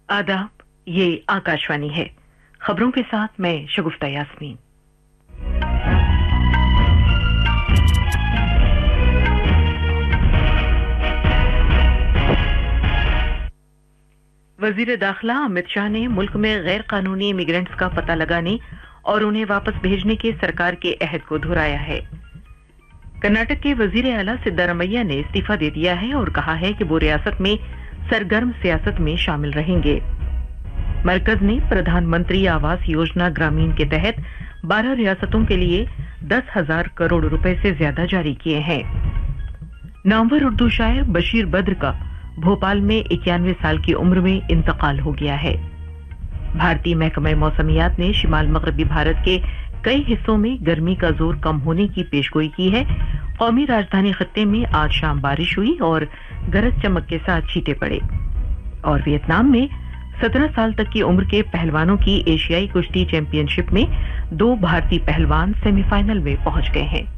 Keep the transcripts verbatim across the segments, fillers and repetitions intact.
आदाब, ये आकाशवाणी है। खबरों के साथ मैं शगुफ्ता यास्मीन। वजीर दाखिला अमित शाह ने मुल्क में गैर कानूनी इमिग्रेंट्स का पता लगाने और उन्हें वापस भेजने के सरकार के अहद को दोहराया है। कर्नाटक के वजीर आला सिद्धारमैया ने इस्तीफा दे दिया है और कहा है कि वो रियासत में सरगर्म सियासत में शामिल रहेंगे। मरकज ने प्रधानमंत्री आवास योजना ग्रामीण के तहत बारह रियासतों के लिए दस हजार करोड़ रुपए से ज्यादा जारी किए हैं। नामवर उर्दू शायर बशीर बद्र का भोपाल में इक्यानवे साल की उम्र में इंतकाल हो गया है। भारतीय महकमा मौसमियात ने शिमाल मगरबी भारत के कई हिस्सों में गर्मी का जोर कम होने की पेशगोई की है। कौमी राजधानी खत्ते में आज शाम बारिश हुई और गरज चमक के साथ छींटे पड़े। और वियतनाम में सत्रह साल तक की उम्र के पहलवानों की एशियाई कुश्ती चैंपियनशिप में दो भारतीय पहलवान सेमीफाइनल में पहुंच गए हैं।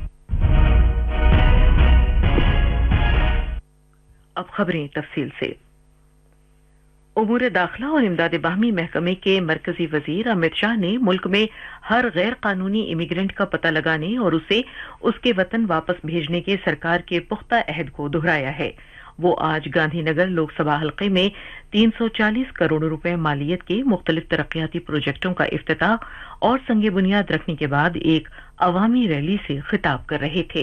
अब खबरें तफसील से। उमूर दाखिला और इमदाद बाहमी महकमे के मरकजी वजीर अमित शाह ने मुल्क में हर गैर कानूनी इमिग्रेंट का पता लगाने और उसे उसके वतन वापस भेजने के सरकार के पुख्ता अहद को दोहराया है। वो आज गांधीनगर लोकसभा हल्के में तीन सौ चालीस करोड़ रुपए मालियत के मुख्तलिफ तरक्याती प्रोजेक्टों का इफ्तिताह और संगे बुनियाद रखने के बाद एक अवामी रैली से खिताब कर रहे थे।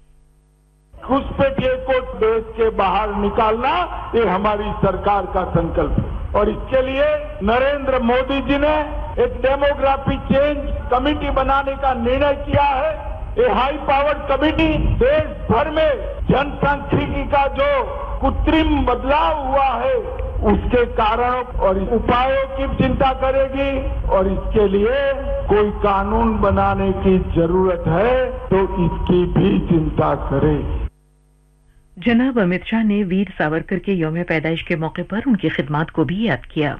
घुसपैठिए को देश के बाहर निकालना ये हमारी सरकार का संकल्प है और इसके लिए नरेंद्र मोदी जी ने एक डेमोग्राफी चेंज कमेटी बनाने का निर्णय किया है। ये हाई पावर्ड कमेटी देश भर में जनसांख्यिकी का जो कृत्रिम बदलाव हुआ है उसके कारणों और उपायों की चिंता करेगी और इसके लिए कोई कानून बनाने की जरूरत है तो इसकी भी चिंता करेगी। जनाब अमित शाह ने वीर सावरकर के यौम पैदाइश के मौके पर उनकी खिदमात को भी याद किया।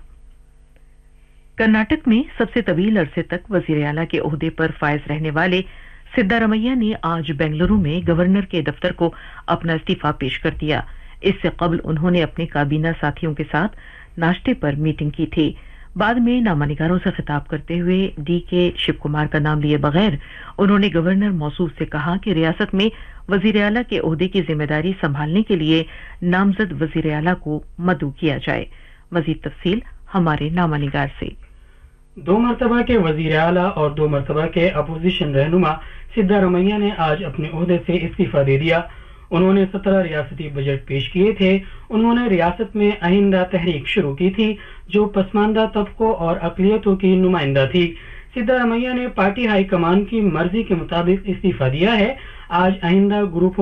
कर्नाटक में सबसे तवील अरसे तक वजीर आला के ओहदे पर फायज रहने वाले सिद्धारमैया ने आज बेंगलुरु में गवर्नर के दफ्तर को अपना इस्तीफा पेश कर दिया। इससे कबल उन्होंने अपने काबीना साथियों के साथ नाश्ते पर मीटिंग की थी। बाद में नामानिगारों से खिताब करते हुए डी के शिव कुमार का नाम लिए बगैर उन्होंने गवर्नर मौसूफ से कहा कि रियासत में वजीर आला के ओहदे की जिम्मेदारी संभालने के लिए नामजद वजीर आला को मदऊ किया जाए। मजीद तफसील हमारे नामानिगार से। दो मरतबा के वजीर आला और दो मरतबा के अपोजिशन रहनुमा सिद्धारमैया ने आज अपने ओहदे से इस्तीफा दे दिया। उन्होंने सत्रह रियासती बजट पेश किए थे। उन्होंने रियासत में आइंदा तहरीक शुरू की थी जो पसमानदा तबकों और अकलियतों की नुमाइंदा थी। सिद्धारमैया ने पार्टी हाईकमान की मर्जी के मुताबिक इस्तीफा दिया है। आज आइंदा ग्रुपों